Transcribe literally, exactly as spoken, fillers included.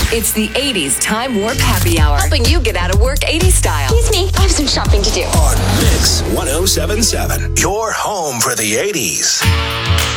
It's the eighties Time Warp Happy Hour, helping you get out of work eighties style. Excuse me, I have some shopping to do. On Mix one oh seven point seven, your home for the eighties.